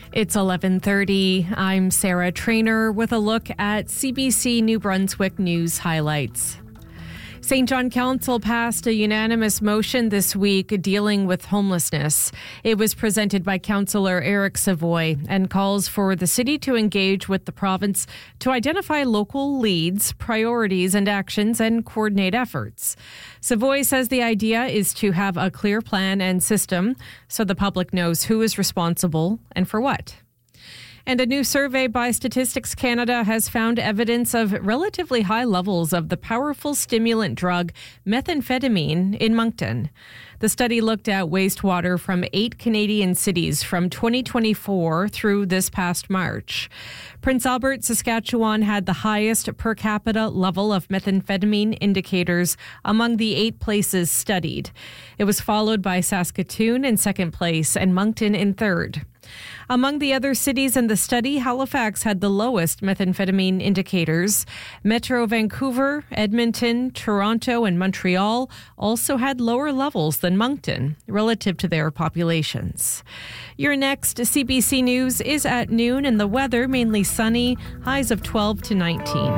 It's 11:30. I'm Sarah Trainer with a look at CBC New Brunswick news highlights. St. John Council passed a unanimous motion this week dealing with homelessness. It was presented by Councillor Eric Savoy and calls for the city to engage with the province to identify local leads, priorities, and actions and coordinate efforts. Savoy says the idea is to have a clear plan and system so the public knows who is responsible and for what. And a new survey by Statistics Canada has found evidence of relatively high levels of the powerful stimulant drug methamphetamine in Moncton. The study looked at wastewater from 8 Canadian cities from 2024 through this past March. Prince Albert, Saskatchewan had the highest per capita level of methamphetamine indicators among the 8 places studied. It was followed by Saskatoon in second place and Moncton in third. Among the other cities in the study, Halifax had the lowest methamphetamine indicators. Metro Vancouver, Edmonton, Toronto, and Montreal also had lower levels than Moncton relative to their populations. Your next CBC News is at noon, and the weather mainly sunny, highs of 12 to 19.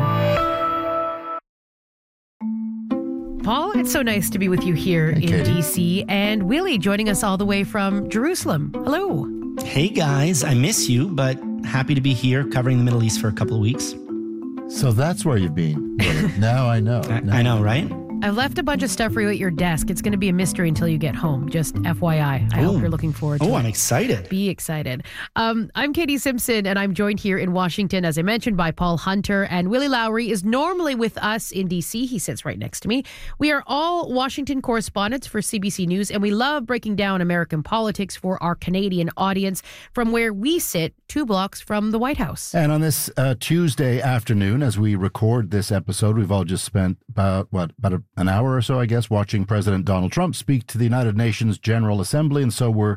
Paul, it's so nice to be with you here in DC, and Willie joining us all the way from Jerusalem. Hello. Hey guys, I miss you, but happy to be here covering the Middle East for a couple of weeks. So that's where you've been. Now I know. I know, right? I've left a bunch of stuff for you at your desk. It's going to be a mystery until you get home. Just FYI. I hope you're looking forward to it. Oh, I'm excited. Be excited. I'm Katie Simpson, and I'm joined here in Washington, as I mentioned, by Paul Hunter. And Willie Lowry is normally with us in D.C. He sits right next to me. We are all Washington correspondents for CBC News, and we love breaking down American politics for our Canadian audience from where we sit 2 blocks from the White House. And on this Tuesday afternoon, as we record this episode, we've all just spent about an hour or so, I guess, watching President Donald Trump speak to the United Nations General Assembly. And so we're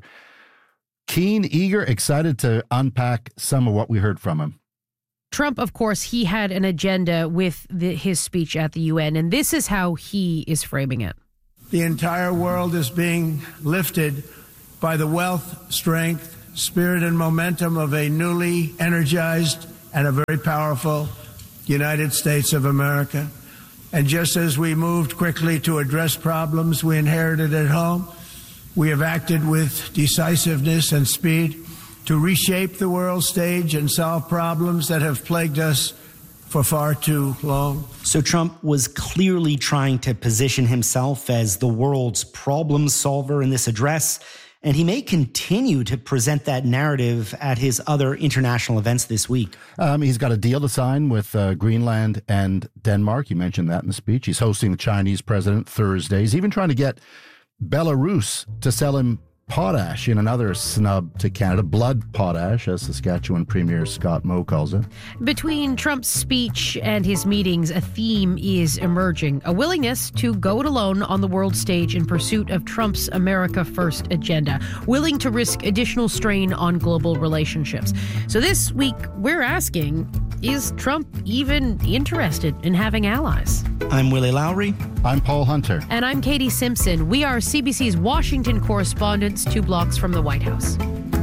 keen, eager, excited to unpack some of what we heard from him. Trump, of course, he had an agenda with his speech at the UN, and this is how he is framing it. The entire world is being lifted by the wealth, strength, spirit, and momentum of a newly energized and a very powerful United States of America. And just as we moved quickly to address problems we inherited at home, we have acted with decisiveness and speed to reshape the world stage and solve problems that have plagued us for far too long. So Trump was clearly trying to position himself as the world's problem solver in this address, and he may continue to present that narrative at his other international events this week. He's got a deal to sign with Greenland and Denmark. You mentioned that in the speech. He's hosting the Chinese president Thursday. He's even trying to get Belarus to sell him potash in another snub to Canada, blood potash, as Saskatchewan Premier Scott Moe calls it. Between Trump's speech and his meetings, a theme is emerging, a willingness to go it alone on the world stage in pursuit of Trump's America First agenda, willing to risk additional strain on global relationships. So this week, we're asking, is Trump even interested in having allies? I'm Willie Lowry. I'm Paul Hunter. And I'm Katie Simpson. We are CBC's Washington correspondents, 2 blocks from the White House.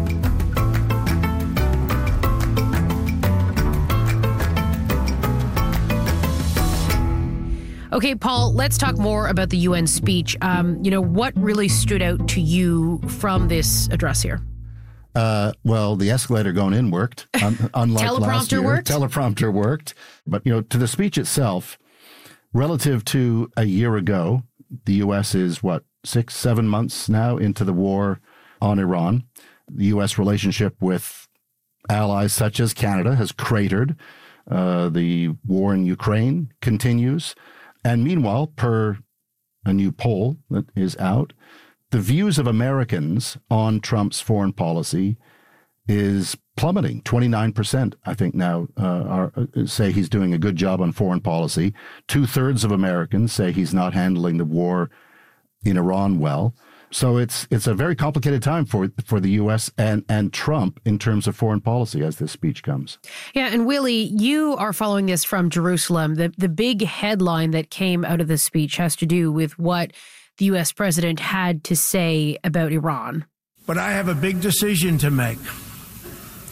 Okay, Paul, let's talk more about the UN speech. What really stood out to you from this address here? Well, the escalator going in worked, unlike last year. Teleprompter worked. But, to the speech itself, relative to a year ago, the U.S. is, 6-7 months now into the war on Iran. The U.S. relationship with allies such as Canada has cratered. The war in Ukraine continues. And meanwhile, per a new poll that is out, the views of Americans on Trump's foreign policy is plummeting. 29%, I think, now say he's doing a good job on foreign policy. 2/3 of Americans say he's not handling the war in Iran well. So it's a very complicated time for the U.S. and Trump in terms of foreign policy as this speech comes. Yeah, and Willie, you are following this from Jerusalem. The big headline that came out of this speech has to do with what the U.S. president had to say about Iran. But I have a big decision to make.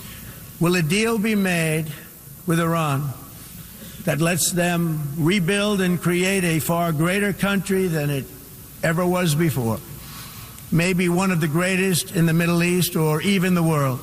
Will a deal be made with Iran that lets them rebuild and create a far greater country than it ever was before? Maybe one of the greatest in the Middle East or even the world?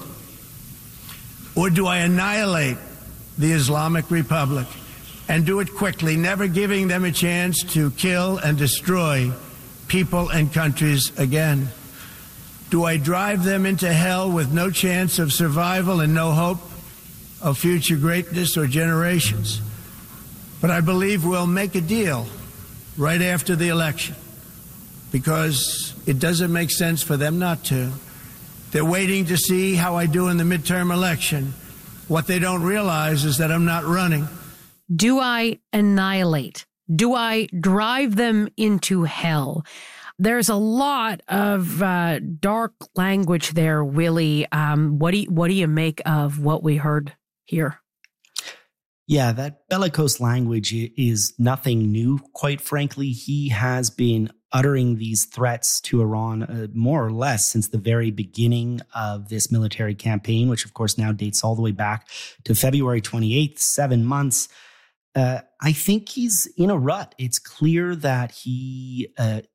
Or do I annihilate the Islamic Republic and do it quickly, never giving them a chance to kill and destroy people and countries again? Do I drive them into hell with no chance of survival and no hope of future greatness or generations? But I believe we'll make a deal right after the election, because it doesn't make sense for them not to. They're waiting to see how I do in the midterm election. What they don't realize is that I'm not running. Do I annihilate? Do I drive them into hell? There's a lot of dark language there, Willie. What do you make of what we heard here? Yeah, that bellicose language is nothing new, quite frankly. He has been uttering these threats to Iran more or less since the very beginning of this military campaign, which of course now dates all the way back to February 28th, 7 months. I think he's in a rut. It's clear that he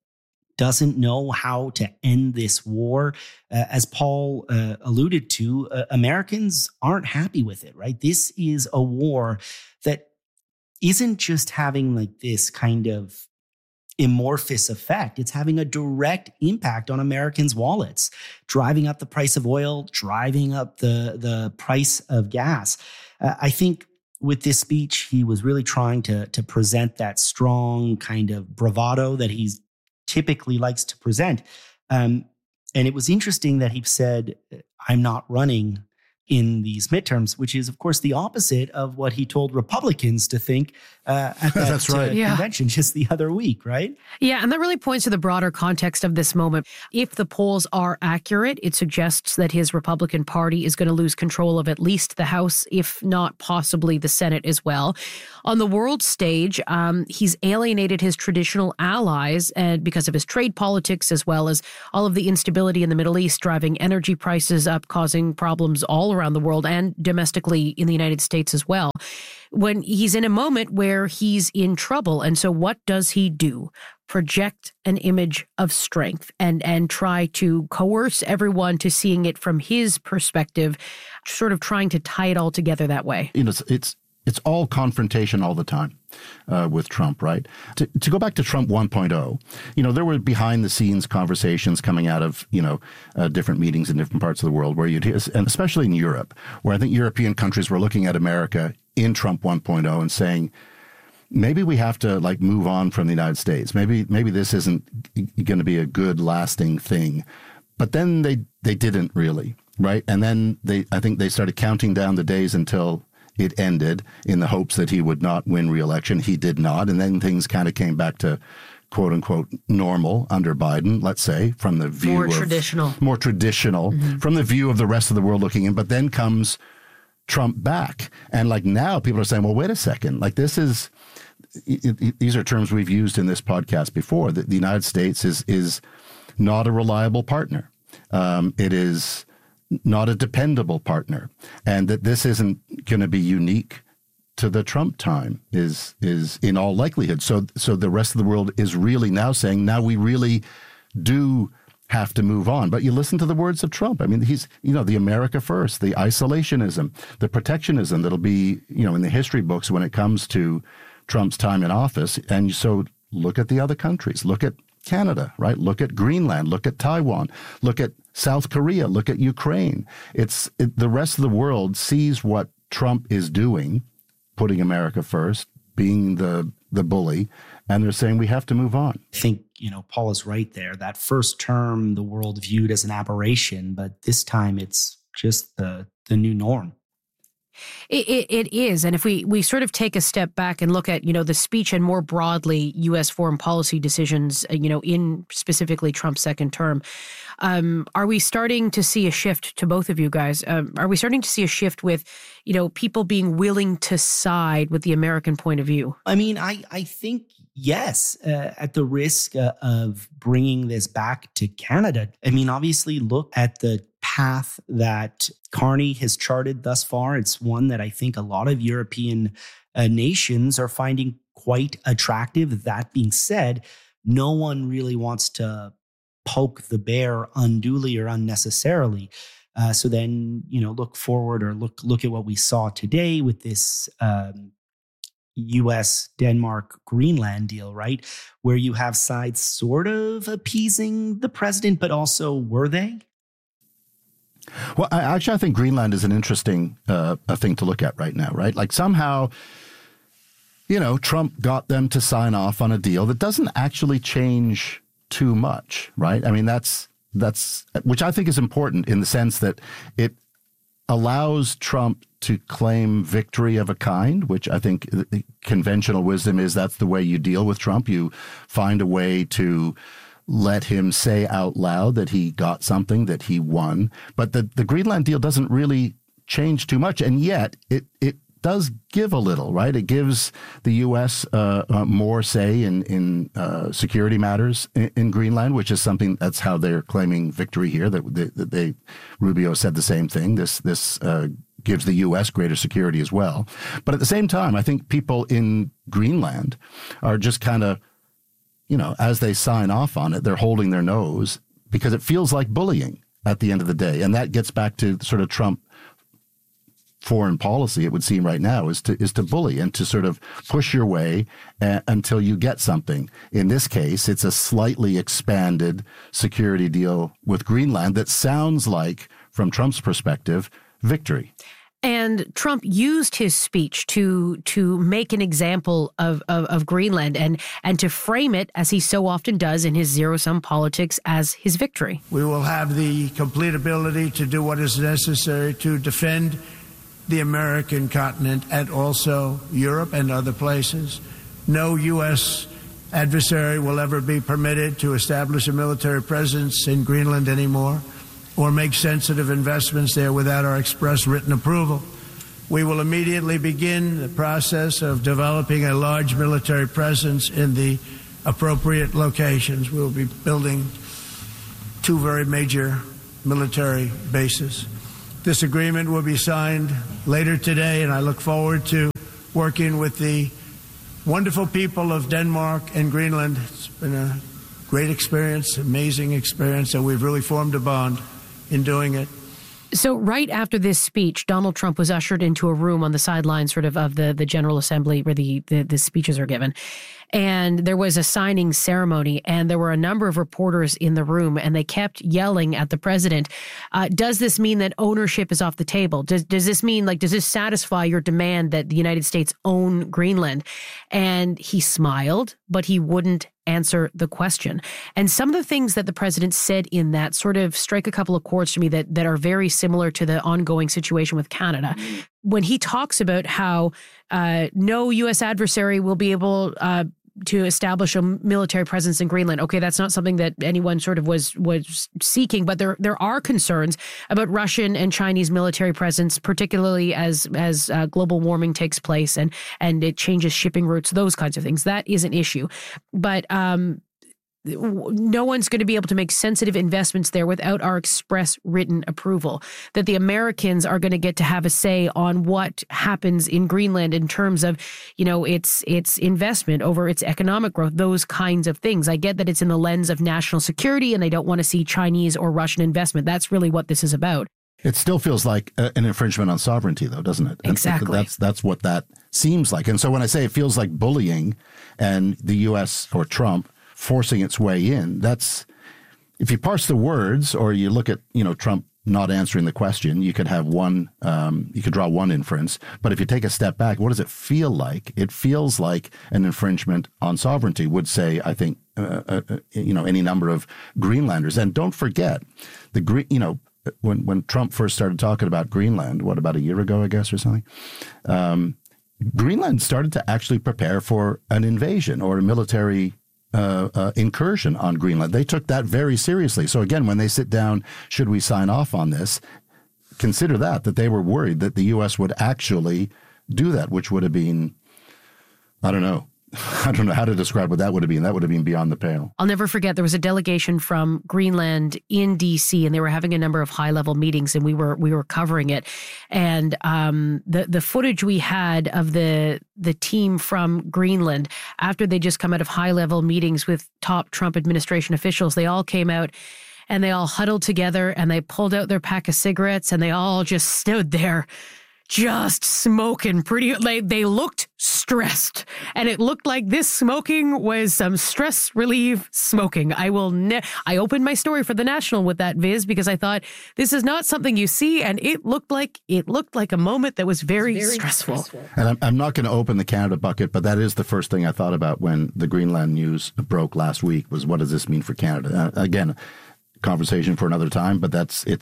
doesn't know how to end this war. As Paul alluded to, Americans aren't happy with it, right? This is a war that isn't just having like this kind of amorphous effect. It's having a direct impact on Americans' wallets, driving up the price of oil, driving up the price of gas. I think with this speech, he was really trying to present that strong kind of bravado that he's typically likes to present. And it was interesting that he said, I'm not running in these midterms, which is, of course, the opposite of what he told Republicans to think at that That's right. convention just the other week, right? Yeah, and that really points to the broader context of this moment. If the polls are accurate, it suggests that his Republican Party is going to lose control of at least the House, if not possibly the Senate as well. On the world stage, he's alienated his traditional allies and because of his trade politics, as well as all of the instability in the Middle East, driving energy prices up, causing problems all around the world and domestically in the United States as well. When he's in a moment where he's in trouble. And so what does he do? Project an image of strength and try to coerce everyone to seeing it from his perspective, sort of trying to tie it all together that way. You know, it's all confrontation all the time with Trump, right? To go back to Trump 1.0, you know, there were behind the scenes conversations coming out of, different meetings in different parts of the world where you'd hear, and especially in Europe, where I think European countries were looking at America in Trump 1.0 and saying, maybe we have to move on from the United States. Maybe this isn't going to be a good lasting thing. But then they didn't really, right? And then I think they started counting down the days until it ended in the hopes that he would not win re-election. He did not. And then things kind of came back to quote unquote normal under Biden, let's say, from the view more traditional, mm-hmm. from the view of the rest of the world looking in. But then comes Trump back. And now people are saying, well, wait a second, these are terms we've used in this podcast before, that the United States is not a reliable partner. It is not a dependable partner, and that this isn't going to be unique to the Trump time is in all likelihood. So the rest of the world is really now saying, now we really do have to move on. But you listen to the words of Trump. I mean, he's, the America first, the isolationism, the protectionism that'll be, in the history books when it comes to Trump's time in office. And so look at the other countries, look at Canada, right? Look at Greenland, look at Taiwan, look at South Korea, look at Ukraine. The rest of the world sees what Trump is doing, putting America first, being the bully, and they're saying we have to move on. I think, Paul is right there. That first term, the world viewed as an aberration, but this time it's just the new norm. It is. And if we sort of take a step back and look at, the speech and more broadly U.S. foreign policy decisions, in specifically Trump's second term, are we starting to see a shift to both of you guys? Are we starting to see a shift with, people being willing to side with the American point of view? I mean, I think yes, at the risk of bringing this back to Canada. I mean, obviously look at the path that Carney has charted thus far. It's one that I think a lot of European nations are finding quite attractive. That being said, no one really wants to poke the bear unduly or unnecessarily. So then, look forward or look at what we saw today with this U.S., Denmark, Greenland deal, right? Where you have sides sort of appeasing the president, but also were they? Well, I think Greenland is an interesting thing to look at right now, right? Like somehow, Trump got them to sign off on a deal that doesn't actually change too much, right? I mean, that's which I think is important in the sense that it allows Trump to claim victory of a kind, which I think conventional wisdom is that's the way you deal with Trump. You find a way to let him say out loud that he got something, that he won. But the Greenland deal doesn't really change too much. And yet it does give a little, right? It gives the U.S. More say in security matters in Greenland, which is something that's how they're claiming victory here. That Rubio said the same thing. This gives the U.S. greater security as well. But at the same time, I think people in Greenland are just kind of, as they sign off on it, they're holding their nose because it feels like bullying at the end of the day. And that gets back to sort of Trump foreign policy, it would seem right now, is to bully and to sort of push your way until you get something. In this case, it's a slightly expanded security deal with Greenland that sounds like, from Trump's perspective, victory. And Trump used his speech to make an example of Greenland and to frame it, as he so often does in his zero-sum politics, as his victory. We will have the complete ability to do what is necessary to defend the American continent and also Europe and other places. No U.S. adversary will ever be permitted to establish a military presence in Greenland anymore or make sensitive investments there without our express written approval. We will immediately begin the process of developing a large military presence in the appropriate locations. We will be building 2 very major military bases. This agreement will be signed later today, and I look forward to working with the wonderful people of Denmark and Greenland. It's been a great experience, amazing experience, and we've really formed a bond in doing it. So right after this speech, Donald Trump was ushered into a room on the sidelines of the General Assembly where the speeches are given. And there was a signing ceremony, and there were a number of reporters in the room, and they kept yelling at the president. Does this mean that ownership is off the table? Does this mean, does this satisfy your demand that the United States own Greenland? And he smiled, but he wouldn't answer the question. And some of the things that the president said in that sort of strike a couple of chords to me that are very similar to the ongoing situation with Canada. When he talks about how no U.S. adversary will be able to establish a military presence in Greenland. Okay, that's not something that anyone sort of was seeking, but there are concerns about Russian and Chinese military presence, particularly as global warming takes place and it changes shipping routes, those kinds of things. That is an issue. But no one's going to be able to make sensitive investments there without our express written approval, that the Americans are going to get to have a say on what happens in Greenland in terms of, its investment over its economic growth, those kinds of things. I get that it's in the lens of national security and they don't want to see Chinese or Russian investment. That's really what this is about. It still feels like an infringement on sovereignty, though, doesn't it? Exactly. That's what that seems like. And so when I say it feels like bullying and the U.S. or Trump forcing its way in, that's, if you parse the words or you look at, Trump not answering the question, you could have you could draw one inference. But if you take a step back, what does it feel like? It feels like an infringement on sovereignty, would say, I think, any number of Greenlanders. And don't forget, when Trump first started talking about Greenland, about a year ago, I guess, or something, Greenland started to actually prepare for an invasion or a military incursion on Greenland. They took that very seriously. So again, when they sit down, should we sign off on this? Consider that they were worried that the U.S. would actually do that, which would have been, I don't know, I don't know how to describe what that would have been. That would have been beyond the pale. I'll never forget, there was a delegation from Greenland in D.C., and they were having a number of high-level meetings, and we were covering it. And the footage we had of the team from Greenland, after they just come out of high-level meetings with top Trump administration officials, they all came out and they all huddled together and they pulled out their pack of cigarettes and they all just stood there just smoking they looked stressed, and it looked like this smoking was some stress relief smoking. I opened my story for The National with that, Viz, because I thought this is not something you see, and it looked like a moment that was very stressful. And I'm not going to open the Canada bucket, but that is the first thing I thought about when the Greenland news broke last week, was what does this mean for Canada? Again, conversation for another time, but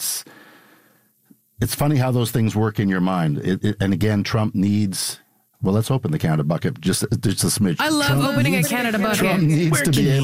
it's funny how those things work in your mind. And again, Trump needs, well, let's open the Canada bucket just a smidge. I love Trump opening a Canada bucket. Trump needs to be able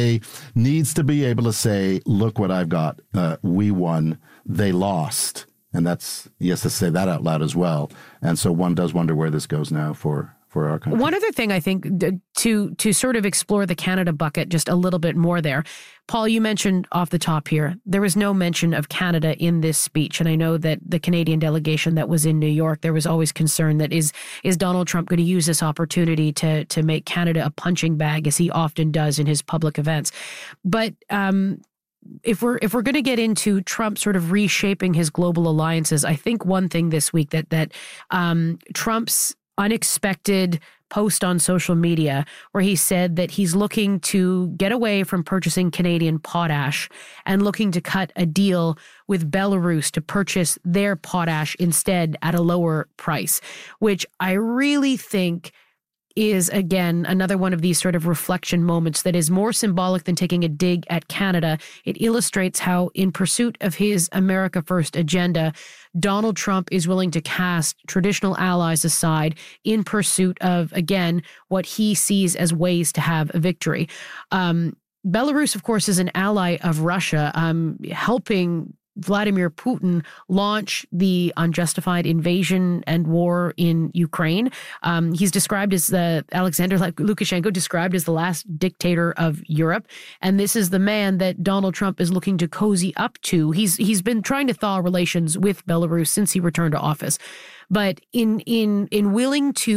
to say, look what I've got. We won, they lost. And he has to say that out loud as well. And so one does wonder where this goes now for our country. One other thing, I think, to sort of explore the Canada bucket just a little bit more there. Paul, you mentioned off the top here, there was no mention of Canada in this speech. And I know that the Canadian delegation that was in New York, there was always concern that is Donald Trump going to use this opportunity to make Canada a punching bag, as he often does in his public events. But if we're going to get into Trump sort of reshaping his global alliances, I think one thing this week that Trump's unexpected post on social media, where he said that he's looking to get away from purchasing Canadian potash and looking to cut a deal with Belarus to purchase their potash instead at a lower price, which I really think is, again, another one of these sort of reflection moments that is more symbolic than taking a dig at Canada. It illustrates how, in pursuit of his America First agenda, Donald Trump is willing to cast traditional allies aside in pursuit of, again, what he sees as ways to have a victory. Belarus, of course, is an ally of Russia, helping Vladimir Putin launch the unjustified invasion and war in Ukraine. He's described as Alexander Lukashenko described as the last dictator of Europe. And this is the man that Donald Trump is looking to cozy up to. He's been trying to thaw relations with Belarus since he returned to office. But in willing to